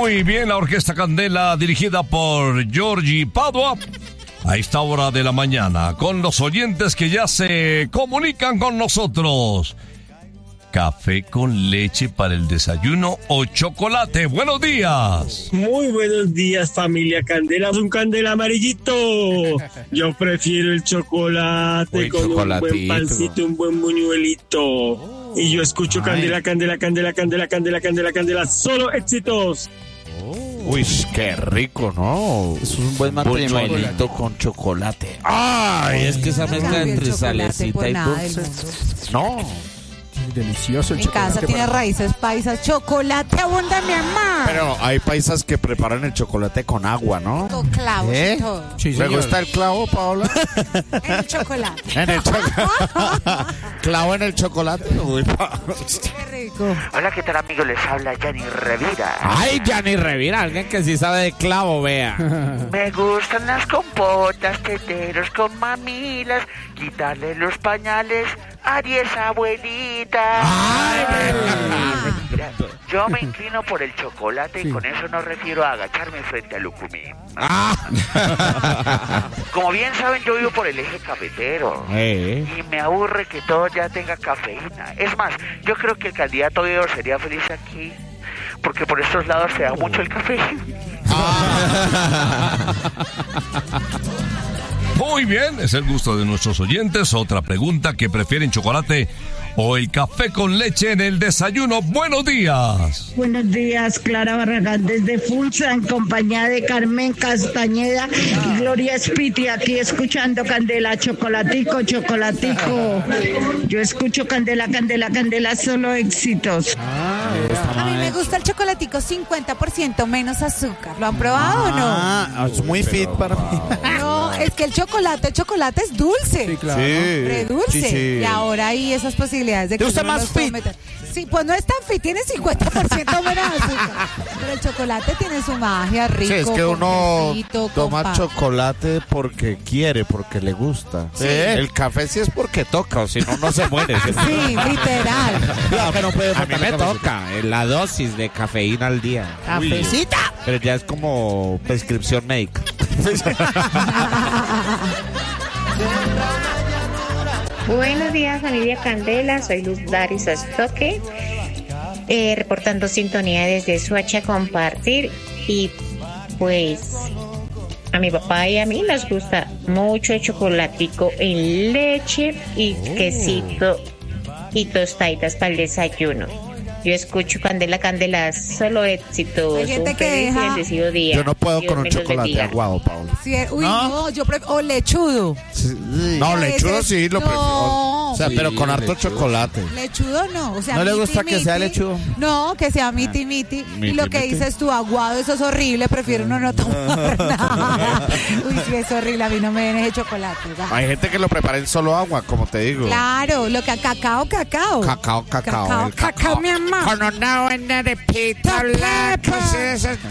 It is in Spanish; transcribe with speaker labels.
Speaker 1: Muy bien, la Orquesta Candela, dirigida por Giorgi Padua, a esta hora de la mañana, con los oyentes que ya se comunican con nosotros. ¿Café con leche para el desayuno o chocolate? ¡Buenos días!
Speaker 2: Muy buenos días, familia Candela. Es un Candela amarillito. Yo prefiero el chocolate con un buen pancito, un buen buñuelito. Y yo escucho Candela, Candela, Candela, Candela, Candela, Candela, Candela. Solo éxitos.
Speaker 3: Uy, qué rico, ¿no?
Speaker 4: Eso es un buen matrimonio.
Speaker 3: Buñuelito con chocolate. Ay, es que esa mezcla entre salecita y dulce. No.
Speaker 5: Delicioso el
Speaker 6: en
Speaker 5: chocolate.
Speaker 6: En casa tiene raíces paisas. Chocolate abunda, mi mamá.
Speaker 3: Pero hay paisas que preparan el chocolate con agua, ¿no?
Speaker 6: Con clavos y todo.
Speaker 5: Sí,
Speaker 3: ¿Le gusta el clavo, Paola?
Speaker 6: En el chocolate.
Speaker 3: En el chocolate. ¿Clavo en el chocolate? Uy,
Speaker 6: Qué rico.
Speaker 7: Hola, ¿qué tal, amigos? Les habla Gianni Revira.
Speaker 3: Ay, Gianni Revira, alguien que sí sabe de clavo, vea.
Speaker 7: Me gustan las compotas, teteros con mamilas, quitarle los pañales a 10 abuelitas. Mira, yo me inclino por el chocolate y con eso no refiero a agacharme frente al Lucumí. Como bien saben, yo vivo por el eje cafetero y me aburre que todo ya tenga cafeína. Es más, yo creo que el candidato de hoy sería feliz aquí, porque por estos lados se da mucho el café.
Speaker 1: Muy bien, es el gusto de nuestros oyentes. Otra pregunta, ¿que prefieren chocolate o el café con leche en el desayuno? ¡Buenos días!
Speaker 8: Buenos días, Clara Barragán desde Fulsa, en compañía de Carmen Castañeda y Gloria Spiti, aquí escuchando Candela, chocolatico, chocolatico. Yo escucho Candela, Candela, Candela, solo éxitos.
Speaker 6: A mí me gusta el chocolatico 50% menos azúcar. ¿Lo han probado o no?
Speaker 3: Es muy fit para mí.
Speaker 6: No, es que el chocolate es dulce.
Speaker 5: Sí, claro.
Speaker 6: Re dulce.
Speaker 3: Sí, sí.
Speaker 6: Y ahora hay esas posibilidades de que
Speaker 3: ¿Te gusta
Speaker 6: uno
Speaker 3: más
Speaker 6: los pueda
Speaker 3: fit?
Speaker 6: meter. Sí, pues no es tan fit, tiene 50% menos azúcar. Pero el chocolate tiene su magia, rico.
Speaker 3: Sí, es que
Speaker 6: con
Speaker 3: uno
Speaker 6: quesito,
Speaker 3: toma
Speaker 6: con pan.
Speaker 3: chocolate porque quiere, porque le gusta.
Speaker 6: Sí.
Speaker 3: El café sí es porque toca, o si no, no se muere.
Speaker 6: Sí, literal.
Speaker 3: A mí me toca la dosis de cafeína al día.
Speaker 6: Cafecita.
Speaker 3: Pero ya es como prescripción médica.
Speaker 9: Buenos días, familia Candela, soy Luz Daris Astoque, reportando sintonía desde Suacha Compartir. Y pues a mi papá y a mí nos gusta mucho el chocolatico en leche y quesito y tostaditas para el desayuno. Yo escucho Candela, Candela, solo éxitos.
Speaker 6: Hay gente
Speaker 9: un
Speaker 6: que
Speaker 9: feliz y
Speaker 6: deja-
Speaker 9: bendecido día.
Speaker 3: Yo no puedo
Speaker 9: Dios
Speaker 3: con un
Speaker 9: me los
Speaker 3: chocolate
Speaker 9: bendiga.
Speaker 3: aguado, Paula.
Speaker 6: Sí, uy, no, yo prefiero. O lechudo.
Speaker 3: No,
Speaker 6: A
Speaker 3: lechudo
Speaker 6: veces
Speaker 3: sí lo prefiero.
Speaker 6: no.
Speaker 3: O sea, pero con harto chocolate.
Speaker 6: Lechudo no, o sea,
Speaker 4: ¿No le
Speaker 6: miti,
Speaker 4: gusta que sea
Speaker 6: miti.
Speaker 4: lechudo?
Speaker 6: No, que sea miti miti. Y
Speaker 3: Miti,
Speaker 6: lo que
Speaker 3: miti.
Speaker 6: dices tú, aguado, eso es horrible, prefiero no tomar nada. Uy, sí, es horrible, a mí no me den ese chocolate. ¿verdad?
Speaker 3: Hay gente que lo prepara en solo agua, como te digo.
Speaker 6: Claro, lo que cacao.
Speaker 3: Cacao.
Speaker 6: Cacao,
Speaker 3: El
Speaker 6: mi amor.
Speaker 3: Con una buena arepita blanca,